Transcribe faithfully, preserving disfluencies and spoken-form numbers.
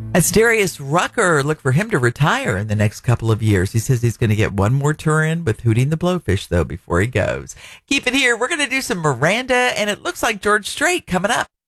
As Darius Rucker, look for him to retire in the next couple of years. He says he's going to get one more tour in with Hootie the Blowfish, though, before he goes. Keep it here. We're going to do some Miranda, and it looks like George Strait coming up.